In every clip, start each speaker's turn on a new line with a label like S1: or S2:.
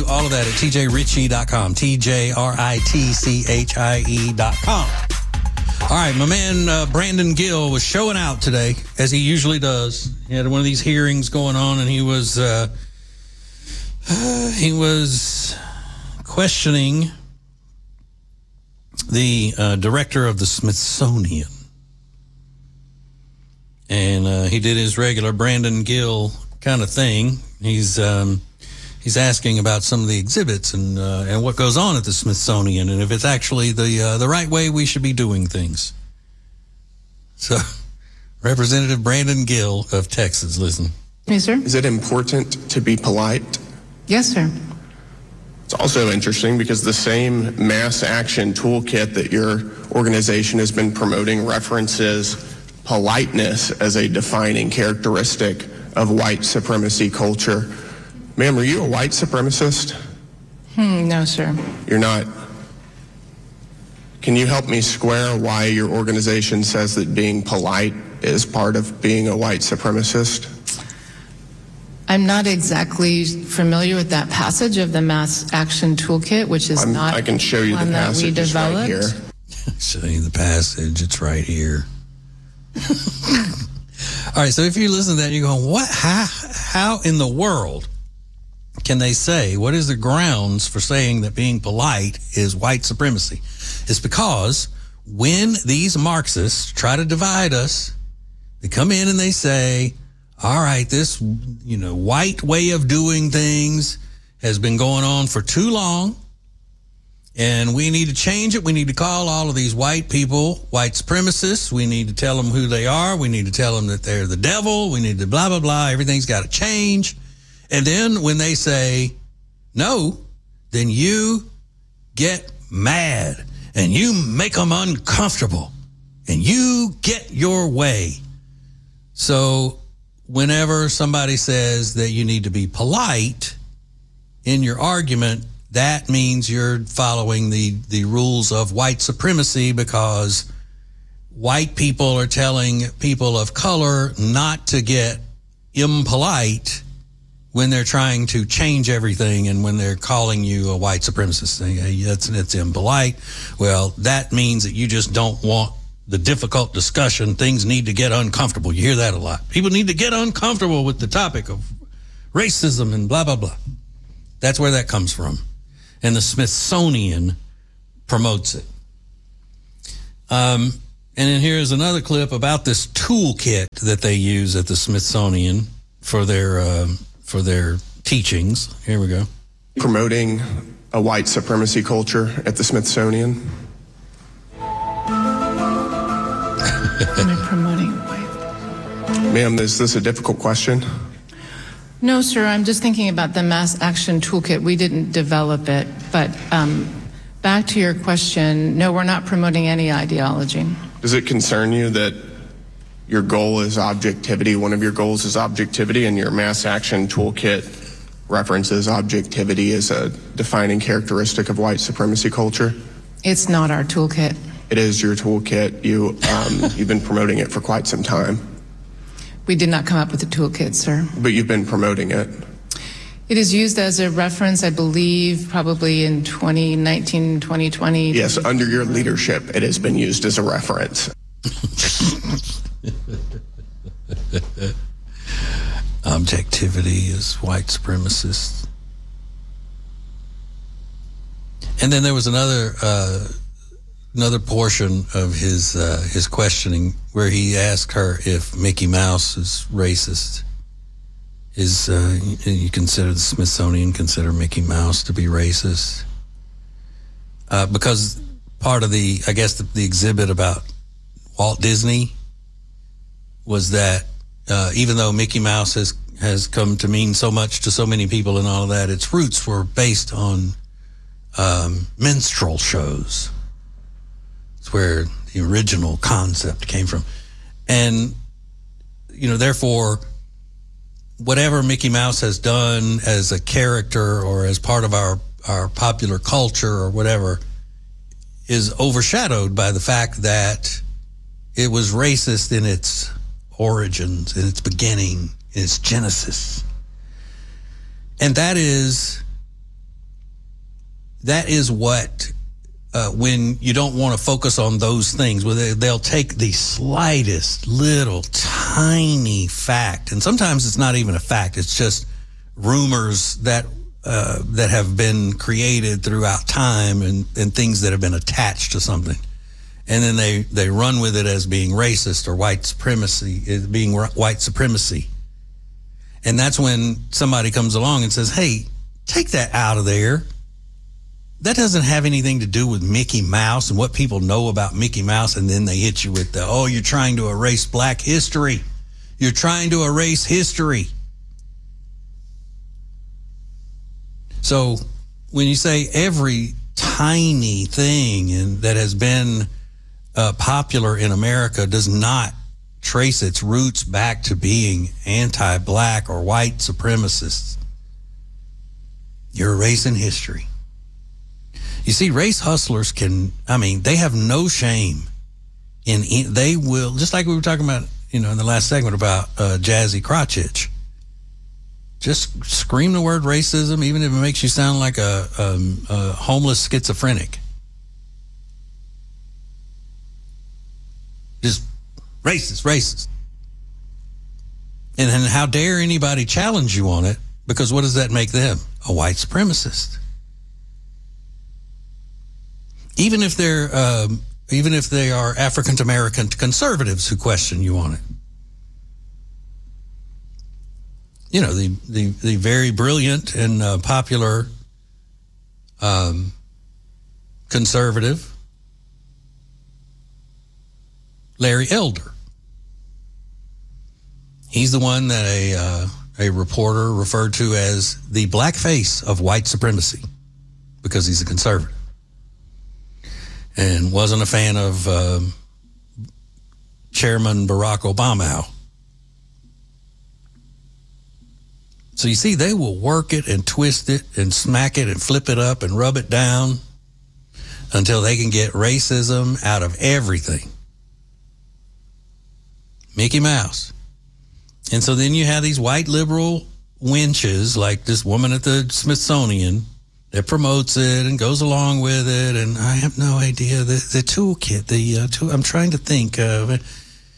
S1: all of that at tjritchie.com, TJRITCHIE.com. All right, my man Brandon Gill was showing out today, as he usually does. He had one of these hearings going on, and he was questioning the director of the Smithsonian. And he did his regular Brandon Gill kind of thing. He's asking about some of the exhibits and what goes on at the Smithsonian, and if it's actually the right way we should be doing things. So, Representative Brandon Gill of Texas, listen.
S2: Yes, sir.
S3: Is it important to be polite?
S2: Yes, sir.
S3: It's also interesting because the same mass action toolkit that your organization has been promoting references politeness as a defining characteristic of white supremacy culture. Ma'am, are you a white supremacist?
S2: No, sir.
S3: You're not. Can you help me square why your organization says that being polite is part of being a white supremacist?
S2: I'm not exactly familiar with that passage of the Mass Action Toolkit, which is not
S3: I can show you the passage. It's right here.
S1: Show you the passage. It's right here. All right, so if you listen to that, you're going, what? How in the world can they say, what is the grounds for saying that being polite is white supremacy? It's because when these Marxists try to divide us, they come in and they say, all right, this, white way of doing things has been going on for too long, and we need to change it. We need to call all of these white people white supremacists. We need to tell them who they are. We need to tell them that they're the devil. We need to blah, blah, blah. Everything's got to change. And then when they say no, then you get mad and you make them uncomfortable and you get your way. So whenever somebody says that you need to be polite in your argument, that means you're following the rules of white supremacy, because white people are telling people of color not to get impolite when they're trying to change everything and when they're calling you a white supremacist. That's impolite. Well, that means that you just don't want the difficult discussion. Things need to get uncomfortable. You hear that a lot. People need to get uncomfortable with the topic of racism and blah, blah, blah. That's where that comes from. And the Smithsonian promotes it. And then here's another clip about this toolkit that they use at the Smithsonian for their teachings. Here we go.
S3: Promoting a white supremacy culture at the Smithsonian.
S2: Am I promoting white?
S3: Ma'am, is this a difficult question?
S2: No, sir. I'm just thinking about the Mass Action Toolkit. We didn't develop it. But back to your question, no, we're not promoting any ideology.
S3: Does it concern you that your goal is objectivity? One of your goals is objectivity, and your Mass Action Toolkit references objectivity as a defining characteristic of white supremacy culture?
S2: It's not our toolkit.
S3: It is your toolkit. You've been promoting it for quite some time.
S2: We did not come up with a toolkit, sir.
S3: But you've been promoting it.
S2: It is used as a reference, I believe, probably in 2019, 2020.
S3: Yes, under your leadership, it has been used as a reference.
S1: Objectivity is white supremacist. And then there was another portion of his questioning where he asked her if Mickey Mouse is racist. You consider the Smithsonian consider Mickey Mouse to be racist? Because part of the exhibit about Walt Disney was that even though Mickey Mouse has come to mean so much to so many people and all of that, its roots were based on minstrel shows. It's where the original concept came from. And, therefore, whatever Mickey Mouse has done as a character or as part of our popular culture or whatever is overshadowed by the fact that it was racist in its origins, in its beginning, in its genesis. And that is that is what, when you don't want to focus on those things, where they'll take the slightest little tiny fact, and sometimes it's not even a fact, it's just rumors that have been created throughout time and things that have been attached to something. And then they run with it as being racist or white supremacy. And that's when somebody comes along and says, hey, take that out of there. That doesn't have anything to do with Mickey Mouse and what people know about Mickey Mouse. And then they hit you with you're trying to erase black history. You're trying to erase history. So when you say every tiny thing that has been popular in America does not trace its roots back to being anti-black or white supremacists, you're erasing history. You see, race hustlers they have no shame they will, just like we were talking about, in the last segment about Jazzy Crotchitch. Just scream the word racism, even if it makes you sound like a homeless schizophrenic. Just racist. And then how dare anybody challenge you on it? Because what does that make them? A white supremacist. Even if they are African American conservatives who question you on it. The very brilliant and popular conservative Larry Elder. He's the one that a reporter referred to as the black face of white supremacy because he's a conservative and wasn't a fan of Chairman Barack Obama. So you see, they will work it and twist it and smack it and flip it up and rub it down until they can get racism out of everything. Mickey Mouse. And so then you have these white liberal wenches like this woman at the Smithsonian that promotes it and goes along with it. And I have no idea. The toolkit, I'm trying to think of it.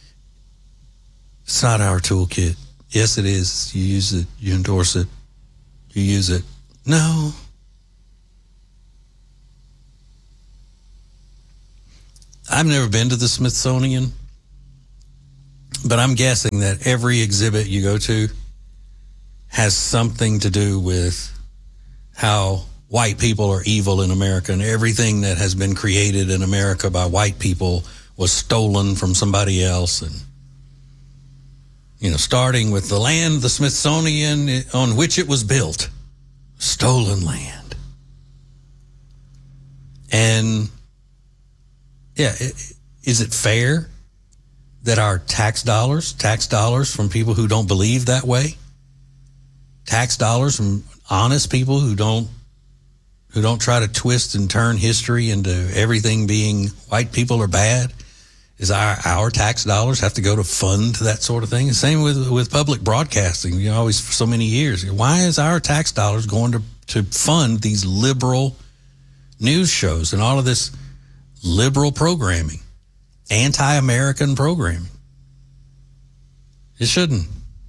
S1: It's not our toolkit. Yes, it is. You use it. You endorse it. You use it. No. I've never been to the Smithsonian, but I'm guessing that every exhibit you go to has something to do with how white people are evil in America, and everything that has been created in America by white people was stolen from somebody else. And starting with the land, the Smithsonian on which it was built, stolen land. And is it fair that our tax dollars from people who don't believe that way, tax dollars from honest people who don't try to twist and turn history into everything being white people are bad, is our tax dollars have to go to fund that sort of thing? The same with public broadcasting, always for so many years. Why is our tax dollars going to fund these liberal news shows and all of this liberal programming, anti-American programming? It shouldn't.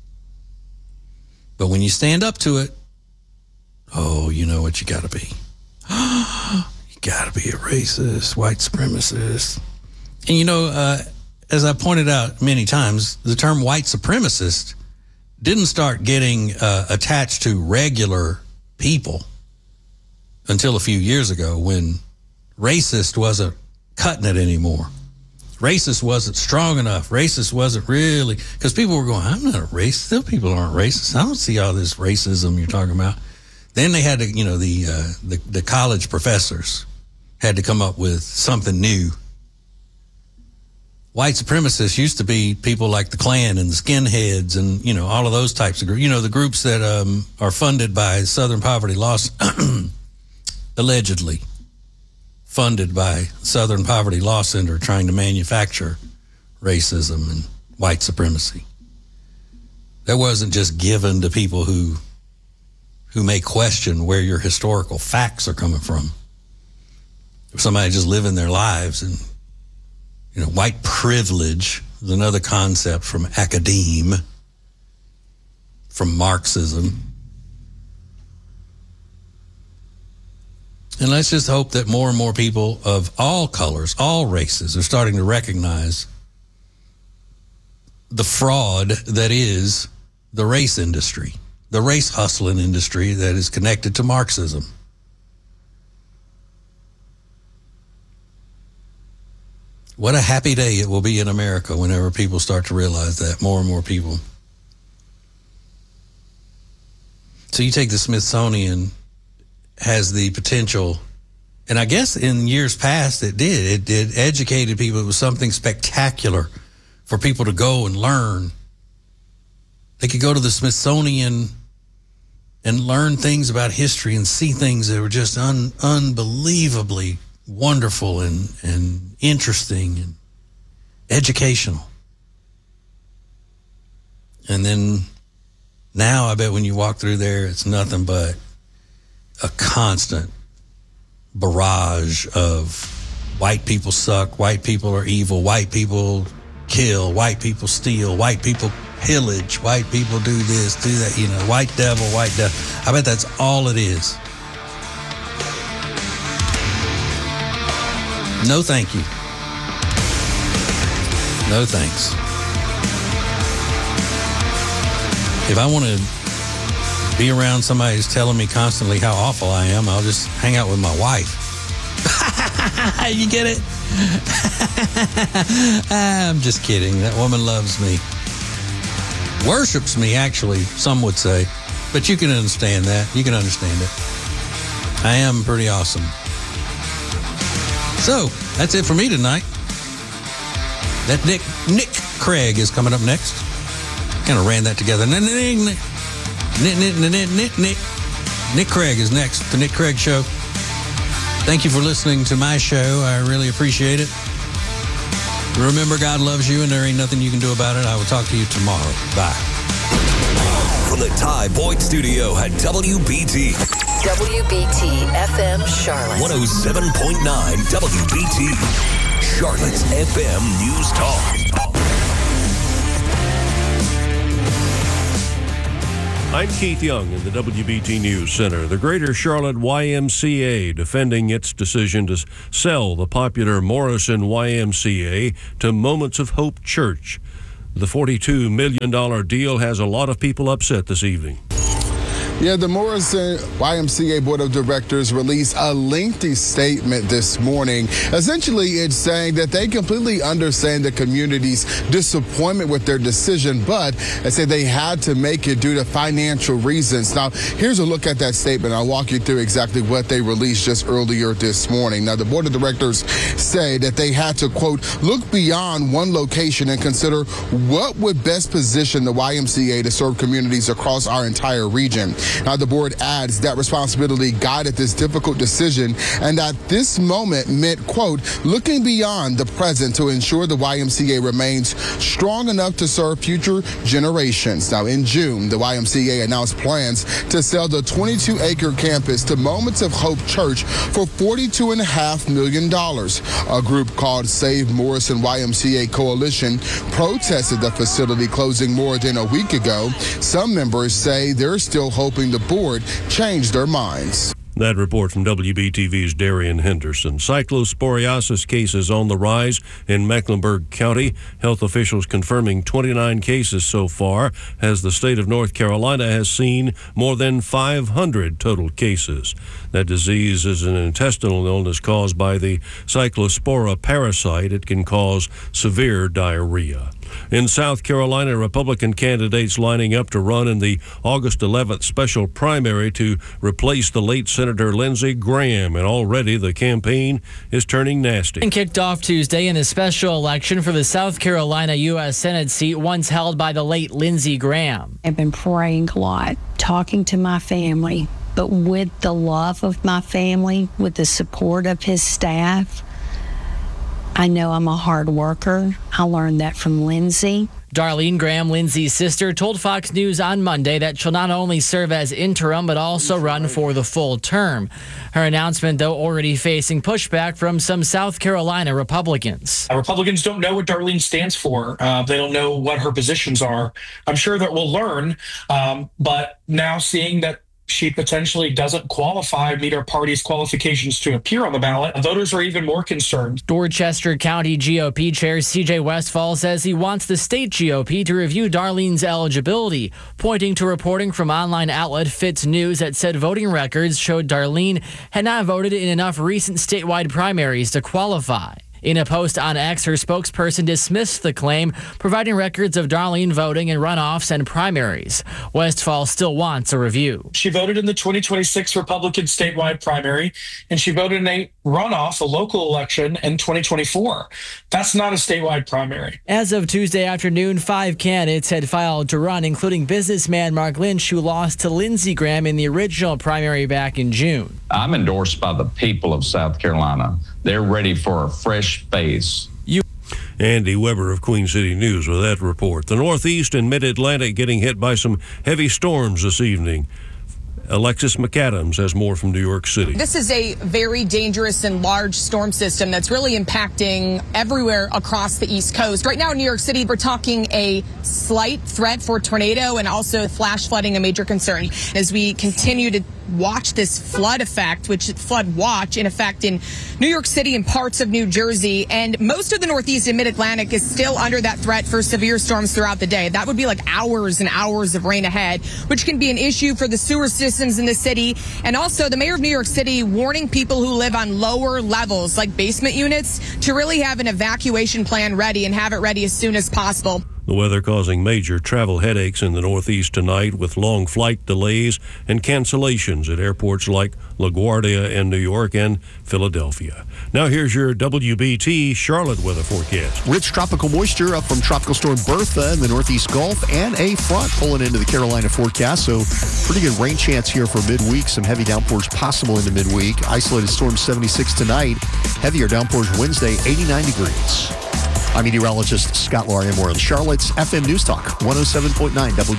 S1: But when you stand up to it, you know what you got to be. You got to be a racist, white supremacist. And as I pointed out many times, the term white supremacist didn't start getting attached to regular people until a few years ago, when racist wasn't cutting it anymore. Racist wasn't strong enough. Racist wasn't really, because people were going, I'm not a racist. Those people aren't racist. I don't see all this racism you're talking about. Then they had to, the college professors had to come up with something new. White supremacists used to be people like the Klan and the skinheads and, all of those types of groups. The groups that are funded by Southern Poverty Law, allegedly funded by Southern Poverty Law Center, trying to manufacture racism and white supremacy. That wasn't just given to people who may question where your historical facts are coming from. somebody just living their lives. And, white privilege is another concept from academe, from Marxism. And let's just hope that more and more people of all colors, all races, are starting to recognize the fraud that is the race industry, the race hustling industry that is connected to Marxism. What a happy day it will be in America whenever people start to realize that, more and more people. So you take the Smithsonian has the potential, and I guess in years past it did. It educated people. It was something spectacular for people to go and learn. They could go to the Smithsonian and learn things about history and see things that were just unbelievably wonderful and interesting and educational. And then now I bet when you walk through there, it's nothing but a constant barrage of white people suck, white people are evil, white people kill, white people steal, white people pillage, white people do this, do that, white devil. I bet that's all it is. No thank you. No thanks. If I want to be around somebody who's telling me constantly how awful I am, I'll just hang out with my wife. You get it? I'm just kidding. That woman loves me. Worships me, actually, some would say. But you can understand that. You can understand it. I am pretty awesome. So, that's it for me tonight. That Nick Craig is coming up next. Kind of ran that together. Nick Craig is next. The Nick Craig Show. Thank you for listening to my show. I really appreciate it. Remember, God loves you, and there ain't nothing you can do about it. I will talk to you tomorrow. Bye.
S4: From the Ty Boyd Studio at WBT.
S5: WBT FM Charlotte.
S4: 107.9 WBT. Charlotte's FM News Talk.
S6: I'm Keith Young in the WBT News Center. The Greater Charlotte YMCA defending its decision to sell the popular Morrison YMCA to Moments of Hope Church. The $42 million deal has a lot of people upset this evening.
S7: Yeah, the Morrison YMCA Board of Directors released a lengthy statement this morning. Essentially, it's saying that they completely understand the community's disappointment with their decision, but they say they had to make it due to financial reasons. Now, here's a look at that statement. I'll walk you through exactly what they released just earlier this morning. Now, the Board of Directors say that they had to, quote, look beyond one location and consider what would best position the YMCA to serve communities across our entire region. Now, the board adds that responsibility guided this difficult decision and that this moment meant, quote, looking beyond the present to ensure the YMCA remains strong enough to serve future generations. Now, in June, the YMCA announced plans to sell the 22-acre campus to Moments of Hope Church for $42.5 million. A group called Save Morrison YMCA Coalition protested the facility closing more than a week ago. Some members say they're still hoping the board changed their minds.
S6: That report from WBTV's Darian Henderson. Cyclosporiasis cases on the rise in Mecklenburg County. Health officials confirming 29 cases so far, as the state of North Carolina has seen more than 500 total cases. That disease is an intestinal illness caused by the Cyclospora parasite. It can cause severe diarrhea. In South Carolina, Republican candidates lining up to run in the August 11th special primary to replace the late Senator Lindsey Graham, and already the campaign is turning nasty.
S8: And kicked off Tuesday in a special election for the South Carolina U.S. Senate seat once held by the late Lindsey Graham.
S9: I've been praying a lot, talking to my family, but with the love of my family, with the support of his staff, I know I'm a hard worker. I learned that from Lindsey.
S8: Darlene Graham, Lindsay's sister, told Fox News on Monday that she'll not only serve as interim but also run for the full term. Her announcement, though, already facing pushback from some South Carolina Republicans.
S10: Republicans don't know what Darlene stands for. They don't know what her positions are. I'm sure that we'll learn, but now seeing that she potentially doesn't meet our party's qualifications to appear on the ballot, voters are even more concerned.
S8: Dorchester County GOP Chair C.J. Westfall says he wants the state GOP to review Darlene's eligibility, pointing to reporting from online outlet Fitz News that said voting records showed Darlene had not voted in enough recent statewide primaries to qualify. In a post on X, her spokesperson dismissed the claim, providing records of Darlene voting in runoffs and primaries. Westfall still wants a review.
S10: She voted in the 2026 Republican statewide primary, and she voted in a runoff, a local election, in 2024. That's not a statewide primary.
S8: As of Tuesday afternoon, 5 candidates had filed to run, including businessman Mark Lynch, who lost to Lindsey Graham in the original primary back in June.
S11: I'm endorsed by the people of South Carolina. They're ready for a fresh face.
S6: Andy Weber of Queen City News with that report. The Northeast and Mid-Atlantic getting hit by some heavy storms this evening. Alexis McAdams has more from New York City.
S12: This is a very dangerous and large storm system that's really impacting everywhere across the East Coast. Right now in New York City, we're talking a slight threat for tornado and also flash flooding, a major concern. As we continue to watch this flood watch in effect in New York City and parts of New Jersey, and most of the Northeast and Mid-Atlantic is still under that threat for severe storms throughout the day. That would be like hours and hours of rain ahead, which can be an issue for the sewer systems in the city. And also the mayor of New York City warning people who live on lower levels like basement units to really have an evacuation plan ready and have it ready as soon as possible.
S6: The weather causing major travel headaches in the Northeast tonight with long flight delays and cancellations at airports like LaGuardia in New York and Philadelphia. Now here's your WBT Charlotte weather forecast.
S13: Rich tropical moisture up from Tropical Storm Bertha in the Northeast Gulf and a front pulling into the Carolina forecast. So pretty good rain chance here for midweek. Some heavy downpours possible into midweek. Isolated storm 76 tonight. Heavier downpours Wednesday, 89 degrees. I'm meteorologist Scott Laurier. More on Charlotte's FM News Talk, 107.9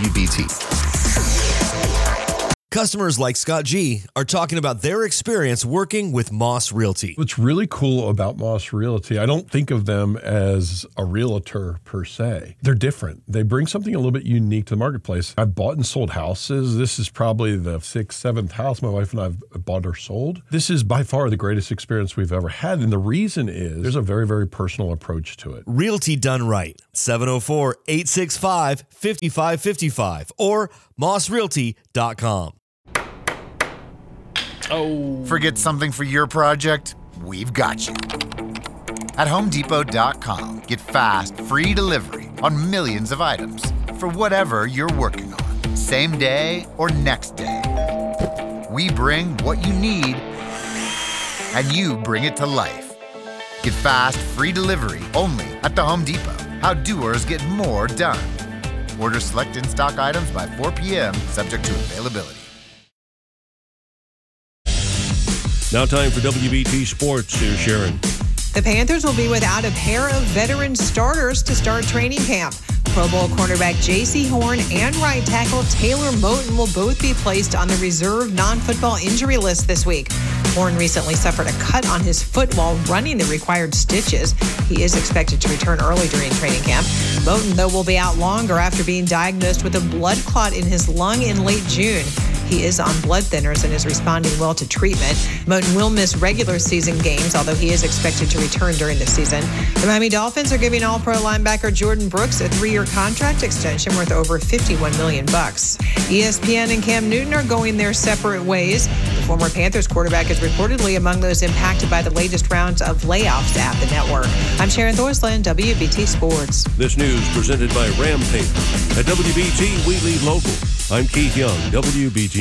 S13: WBT.
S14: Customers like Scott G are talking about their experience working with Moss Realty.
S15: What's really cool about Moss Realty, I don't think of them as a realtor per se. They're different. They bring something a little bit unique to the marketplace. I've bought and sold houses. This is probably the 6th, 7th house my wife and I have bought or sold. This is by far the greatest experience we've ever had. And the reason is there's a very, very personal approach to it.
S14: Realty done right. 704-865-5555 or mossrealty.com.
S16: Oh. Forget something for your project? We've got you. At HomeDepot.com, get fast, free delivery on millions of items for whatever you're working on, same day or next day. We bring what you need, and you bring it to life. Get fast, free delivery only at the Home Depot. How doers get more done. Order select in-stock items by 4 p.m., subject to availability.
S6: Now time for WBT Sports. Here's Sharon.
S17: The Panthers will be without a pair of veteran starters to start training camp. Pro Bowl cornerback J.C. Horn and right tackle Taylor Moton will both be placed on the reserve non-football injury list this week. Horn recently suffered a cut on his foot while running the required stitches. He is expected to return early during training camp. Moton, though, will be out longer after being diagnosed with a blood clot in his lung in late June. He is on blood thinners and is responding well to treatment. Moton will miss regular season games, although he is expected to return during the season. The Miami Dolphins are giving All-Pro linebacker Jordan Brooks a 3-year contract extension worth over $51 million. ESPN and Cam Newton are going their separate ways. The former Panthers quarterback is reportedly among those impacted by the latest rounds of layoffs at the network. I'm Sharon Thorsland, WBT Sports.
S6: This news presented by Ram Paper. At WBT, we lead local. I'm Keith Young, WBT